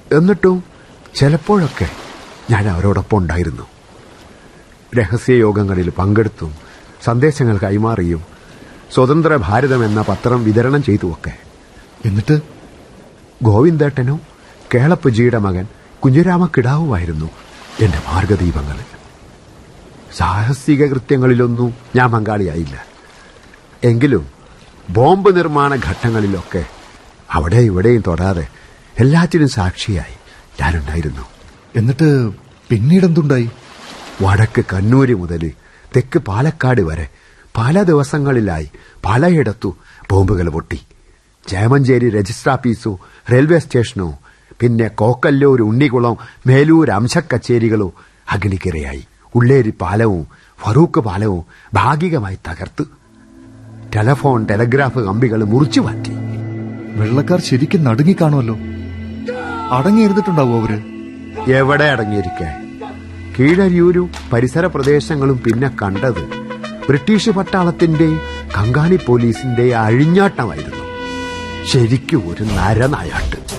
എന്നിട്ടും ചിലപ്പോഴൊക്കെ ഞാൻ അവരോടൊപ്പം ഉണ്ടായിരുന്നു. രഹസ്യയോഗങ്ങളിൽ പങ്കെടുത്തും സന്ദേശങ്ങൾ കൈമാറിയും സ്വതന്ത്ര ഭാരതം എന്ന പത്രം വിതരണം ചെയ്തുമൊക്കെ. എന്നിട്ട് ഗോവിന്ദേട്ടനും കേളപ്പജിയുടെ മകൻ കുഞ്ഞിരാമക്കിടാവുമായിരുന്നു എന്റെ മാർഗദീപങ്ങളിൽ. സാഹസിക കൃത്യങ്ങളിലൊന്നും ഞാൻ പങ്കാളിയായില്ല. എങ്കിലും ബോംബ് നിർമ്മാണ ഘട്ടങ്ങളിലൊക്കെ അവിടെ ഇവിടെയും തൊടാതെ എല്ലാറ്റിനും സാക്ഷിയായി ഞാനുണ്ടായിരുന്നു. എന്നിട്ട് പിന്നീടെന്തുണ്ടായി? വടക്ക് കണ്ണൂര് മുതൽ തെക്ക് പാലക്കാട് വരെ പല ദിവസങ്ങളിലായി പലയിടത്തു ബോംബുകൾ പൊട്ടി. ചേമഞ്ചേരി രജിസ്റ്റർ ഓഫീസോ റെയിൽവേ സ്റ്റേഷനോ പിന്നെ കോക്കല്ലൂർ, ഉണ്ണികുളം, മേലൂർ അംശക്കച്ചേരികളോ അഗ്നിക്കിരയായി. ഉള്ളേരി പാലവും ഫറൂഖ് പാലവും ഭാഗികമായി തകർത്ത്. ടെലഫോൺ ടെലഗ്രാഫ് കമ്പികൾ മുറിച്ചു മാറ്റി. വെള്ളക്കാർ ശരിക്കും നടുങ്ങിക്കാണുമല്ലോ. അടങ്ങിയിരുന്നിട്ടുണ്ടാവും അവര്? എവിടെ അടങ്ങിയിരിക്കാൻ? കീഴരിയൂരും പരിസര പ്രദേശങ്ങളും പിന്നെ കണ്ടത് ബ്രിട്ടീഷ് പട്ടാളത്തിന്റെയും കങ്കാണി പോലീസിന്റെയും അഴിഞ്ഞാട്ടമായിരുന്നു. ശരിക്കും ഒരു നരനായാട്ട്.